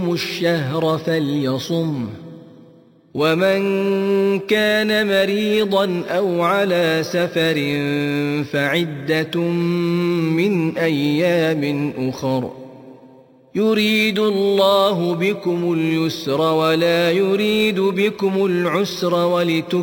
منكم الشهر فليصمه، ومن كان مريضا أو على سفر فعدة من أيام أخر، يريد الله بكم اليسر ولا يريد بكم العسر